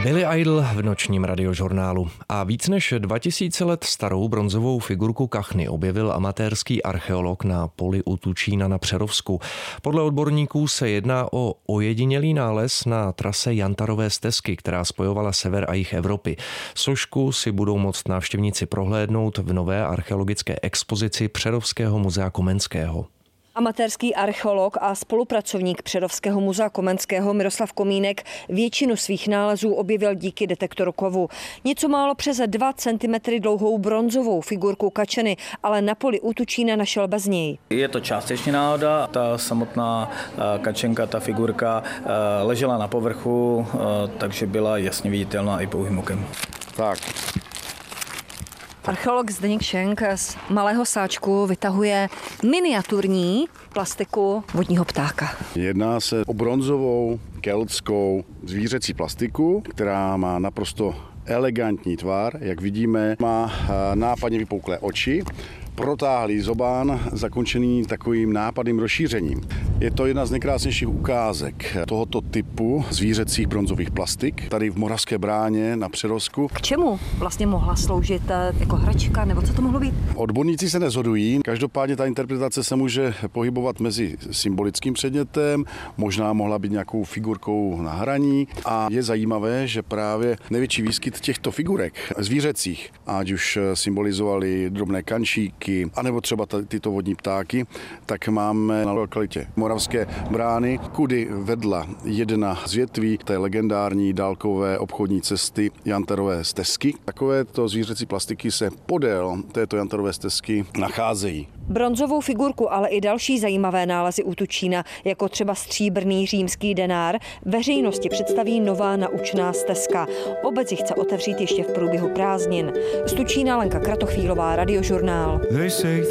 Billy Idol v nočním radiožurnálu. A víc než 2000 let starou bronzovou figurku kachny objevil amatérský archeolog na poli u Tučína na Přerovsku. Podle odborníků se jedná o ojedinělý nález na trase Jantarové stezky, která spojovala sever a jih Evropy. Sošku si budou moct návštěvníci prohlédnout v nové archeologické expozici Přerovského muzea Komenského. Amatérský archeolog a spolupracovník Přerovského muzea Komenského Miroslav Komínek většinu svých nálezů objevil díky detektoru kovu. Něco málo přes 2 cm dlouhou bronzovou figurku kačeny, ale na poli u Tučína našel bez něj. Je to částečně náhoda. Ta samotná kačenka, ta figurka ležela na povrchu, takže byla jasně viditelná i pouhým okem. Tak. Archeolog Zdeněk Šenk z malého sáčku vytahuje miniaturní plastiku vodního ptáka. Jedná se o bronzovou keltskou zvířecí plastiku, která má naprosto elegantní tvar. Jak vidíme, má nápadně vypouklé oči, protáhlý zobán, zakončený takovým nápadným rozšířením. Je to jedna z nejkrásnějších ukázek tohoto typu zvířecích bronzových plastik tady v Moravské Bráně na Přerovsku. K čemu vlastně mohla sloužit, jako hračka, nebo co to mohlo být? Odborníci se neshodují. Každopádně ta interpretace se může pohybovat mezi symbolickým předmětem, možná mohla být nějakou figurkou na hraní. A je zajímavé, že právě největší výskyt těchto figurek zvířecích, ať už symbolizovali drobné kančíky, anebo třeba tyto vodní ptáky, tak máme na lokalitě Moravské Brány, kudy vedla jedna z větví té legendární dálkové obchodní cesty Jantarové stezky. Takovéto zvířecí plastiky se podél této Jantarové stezky nacházejí. Bronzovou figurku, ale i další zajímavé nálezy u Tučína, jako třeba stříbrný římský denár, veřejnosti představí nová naučná stezka. Obec ji chce otevřít ještě v průběhu prázdnin. Z Tučína Lenka Kratochvílová, Radiožurnál.